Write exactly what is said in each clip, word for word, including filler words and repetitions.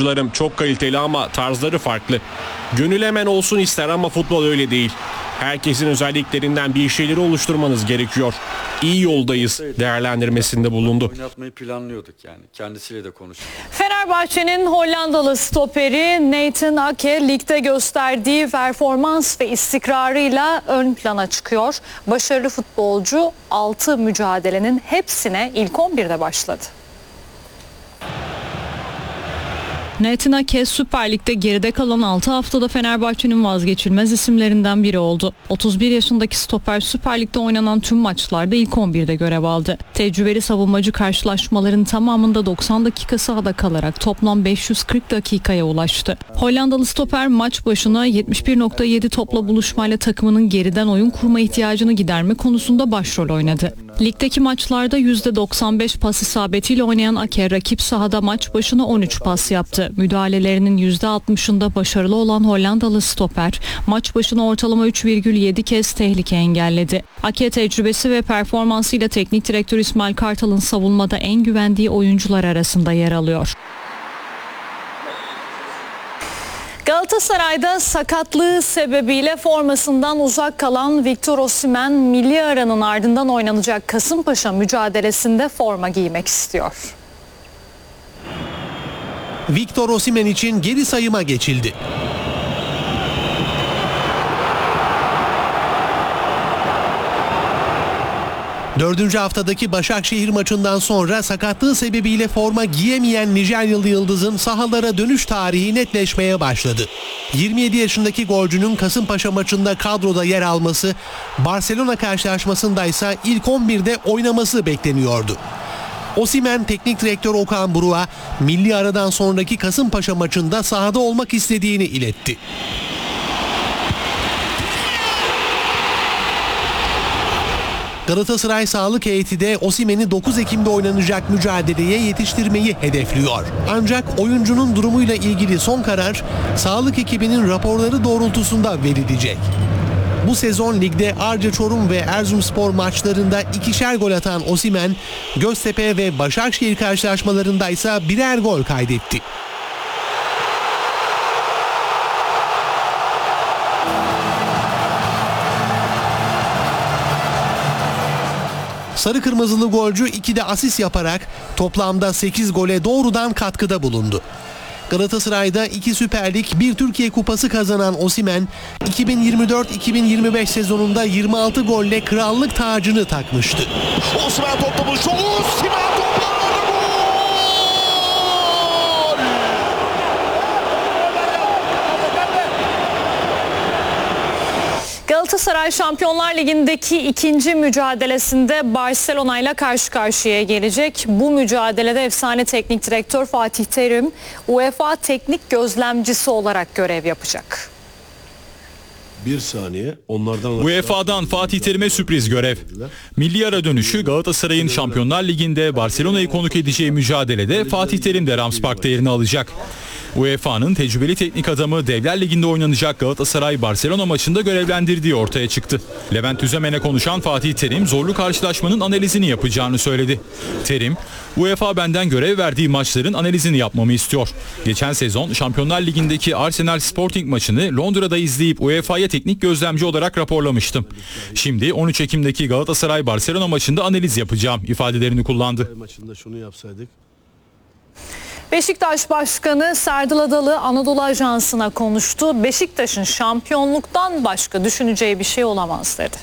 oyuncularım çok kaliteli ama tarzları farklı. Gönül hemen olsun ister ama futbol öyle değil. Herkesin özelliklerinden bir şeyleri oluşturmanız gerekiyor. İyi yoldayız değerlendirmesinde bulundu. Oynatmayı planlıyorduk yani. Kendisiyle de konuştuk. Fenerbahçe'nin Hollandalı stoperi Nathan Ake ligde gösterdiği performans ve istikrarıyla ön plana çıkıyor. Başarılı futbolcu altı mücadelenin hepsine ilk on birde başladı. Nathan Ake Süper Lig'de geride kalan altı haftada Fenerbahçe'nin vazgeçilmez isimlerinden biri oldu. otuz bir yaşındaki stoper Süper Lig'de oynanan tüm maçlarda ilk on birde görev aldı. Tecrübeli savunmacı karşılaşmaların tamamında doksan dakika sahada kalarak toplam beş yüz kırk dakikaya ulaştı. Hollandalı stoper maç başına yetmiş bir nokta yedi topla buluşmayla takımının geriden oyun kurma ihtiyacını giderme konusunda başrol oynadı. Ligdeki maçlarda yüzde doksan beş pas isabetiyle oynayan Ake rakip sahada maç başına on üç pas yaptı. Müdahalelerinin yüzde altmışında başarılı olan Hollandalı stoper maç başına ortalama üç virgül yedi kez tehlike engelledi. Ake tecrübesi ve performansıyla teknik direktör İsmail Kartal'ın savunmada en güvendiği oyuncular arasında yer alıyor. Galatasaray'da sakatlığı sebebiyle formasından uzak kalan Victor Osimhen milli aranın ardından oynanacak Kasımpaşa mücadelesinde forma giymek istiyor. Victor Osimhen için geri sayıma geçildi. Dördüncü haftadaki Başakşehir maçından sonra sakatlığı sebebiyle forma giyemeyen Nijeryalı yıldızın sahalara dönüş tarihi netleşmeye başladı. yirmi yedi yaşındaki golcünün Kasımpaşa maçında kadroda yer alması, Barcelona karşılaşmasında ise ilk on birde oynaması bekleniyordu. Osimhen teknik direktör Okan Buruk'a milli aradan sonraki Kasımpaşa maçında sahada olmak istediğini iletti. Galatasaray sağlık heyeti de Osimhen'i dokuz Ekim'de oynanacak mücadeleye yetiştirmeyi hedefliyor. Ancak oyuncunun durumuyla ilgili son karar sağlık ekibinin raporları doğrultusunda verilecek. Bu sezon ligde Arca Çorum ve Erzurumspor maçlarında ikişer gol atan Osimhen, Göztepe ve Başakşehir karşılaşmalarında ise birer gol kaydetti. Sarı kırmızılı golcü ikide asist yaparak toplamda sekiz gole doğrudan katkıda bulundu. Galatasaray'da iki Süper Lig, bir Türkiye Kupası kazanan Osimhen, iki bin yirmi dört iki bin yirmi beş sezonunda yirmi altı golle krallık tacını takmıştı. Osimhen toplamış, Osimhen toplamış! Galatasaray Şampiyonlar Ligi'ndeki ikinci mücadelesinde Barcelona ile karşı karşıya gelecek. Bu mücadelede efsane teknik direktör Fatih Terim UEFA teknik gözlemcisi olarak görev yapacak. Bir saniye onlardan... U E F A'dan Fatih Terim'e sürpriz görev. Milli ara dönüşü Galatasaray'ın Şampiyonlar Ligi'nde Barcelona'yı konuk edeceği mücadelede Fatih Terim de Rams Park'ta yerini alacak. U E F A'nın tecrübeli teknik adamı Devler Ligi'nde oynanacak Galatasaray-Barcelona maçında görevlendirdiği ortaya çıktı. Levent Üzemen'e konuşan Fatih Terim zorlu karşılaşmanın analizini yapacağını söyledi. Terim, U E F A benden görev verdiği maçların analizini yapmamı istiyor. Geçen sezon Şampiyonlar Ligi'ndeki Arsenal Sporting maçını Londra'da izleyip U E F A'ya teknik gözlemci olarak raporlamıştım. Şimdi on üç Ekim'deki Galatasaray-Barcelona maçında analiz yapacağım ifadelerini kullandı. Maçında şunu yapsaydık. Beşiktaş Başkanı Serdal Adalı Anadolu Ajansı'na konuştu. Beşiktaş'ın şampiyonluktan başka düşüneceği bir şey olamaz dedi.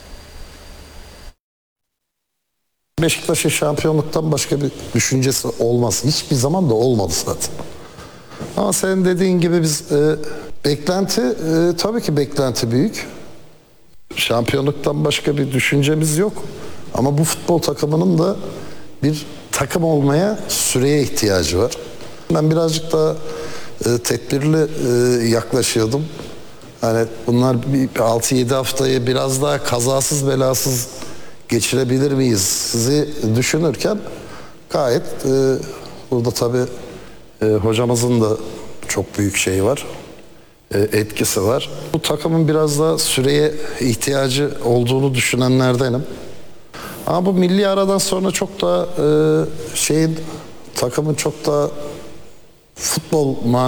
Beşiktaş'ın şampiyonluktan başka bir düşüncesi olmaz. Hiçbir zaman da olmadı zaten. Ama senin dediğin gibi biz e, beklenti, e, tabii ki beklenti büyük. Şampiyonluktan başka bir düşüncemiz yok. Ama bu futbol takımının da bir takım olmaya süreye ihtiyacı var. Ben birazcık daha e, tedbirli e, yaklaşıyordum. Hani bunlar altı yedi haftayı biraz daha kazasız belasız geçirebilir miyiz sizi düşünürken gayet e, burada tabii e, hocamızın da çok büyük şeyi var, e, etkisi var. Bu takımın biraz daha süreye ihtiyacı olduğunu düşünenlerdenim. Ama bu milli aradan sonra çok daha e, şeyin takımın çok daha futbol